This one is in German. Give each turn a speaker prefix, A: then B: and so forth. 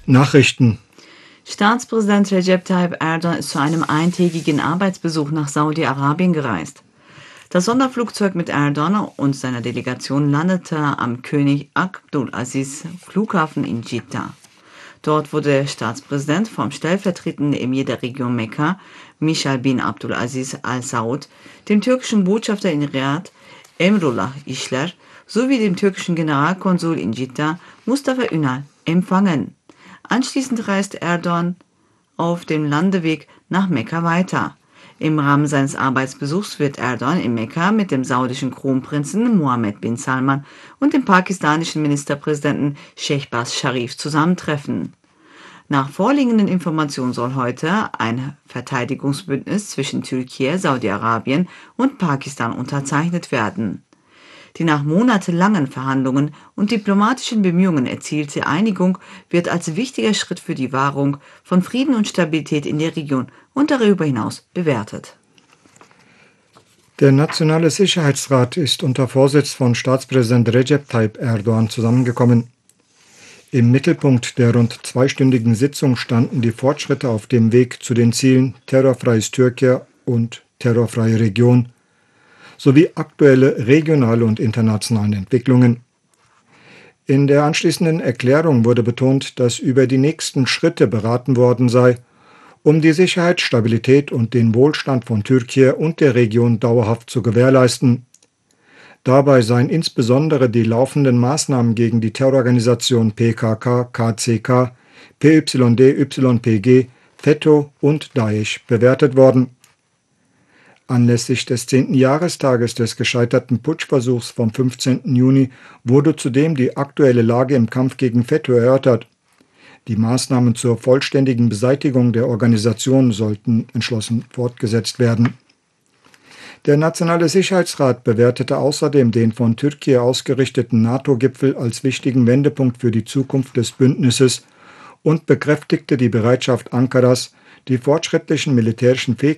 A: Nachrichten.
B: Staatspräsident Recep Tayyip Erdogan ist zu einem eintägigen Arbeitsbesuch nach Saudi-Arabien gereist. Das Sonderflugzeug mit Erdogan und seiner Delegation landete am König Abdulaziz Flughafen in Jeddah. Dort wurde der Staatspräsident vom stellvertretenden Emir der Region Mekka, Michal bin Abdulaziz Al Saud, dem türkischen Botschafter in Riyadh, Emrullah İşler, sowie dem türkischen Generalkonsul in Jeddah, Mustafa Ünal, empfangen. Anschließend reist Erdogan auf dem Landeweg nach Mekka weiter. Im Rahmen seines Arbeitsbesuchs wird Erdogan in Mekka mit dem saudischen Kronprinzen Mohammed bin Salman und dem pakistanischen Ministerpräsidenten Shehbaz Sharif zusammentreffen. Nach vorliegenden Informationen soll heute ein Verteidigungsbündnis zwischen Türkei, Saudi-Arabien und Pakistan unterzeichnet werden. Die nach monatelangen Verhandlungen und diplomatischen Bemühungen erzielte Einigung wird als wichtiger Schritt für die Wahrung von Frieden und Stabilität in der Region und darüber hinaus bewertet.
A: Der Nationale Sicherheitsrat ist unter Vorsitz von Staatspräsident Recep Tayyip Erdogan zusammengekommen. Im Mittelpunkt der rund zweistündigen Sitzung standen die Fortschritte auf dem Weg zu den Zielen terrorfreies Türkei und terrorfreie Region sowie aktuelle regionale und internationale Entwicklungen. In der anschließenden Erklärung wurde betont, dass über die nächsten Schritte beraten worden sei, um die Sicherheit, Stabilität und den Wohlstand von Türkei und der Region dauerhaft zu gewährleisten. Dabei seien insbesondere die laufenden Maßnahmen gegen die Terrororganisation PKK, KCK, PYD, YPG, FETÖ und Daesh bewertet worden. Anlässlich des 10. Jahrestages des gescheiterten Putschversuchs vom 15. Juni wurde zudem die aktuelle Lage im Kampf gegen FETÖ erörtert. Die Maßnahmen zur vollständigen Beseitigung der Organisation sollten entschlossen fortgesetzt werden. Der Nationale Sicherheitsrat bewertete außerdem den von Türkei ausgerichteten NATO-Gipfel als wichtigen Wendepunkt für die Zukunft des Bündnisses und bekräftigte die Bereitschaft Ankaras, die fortschrittlichen militärischen Fähigkeiten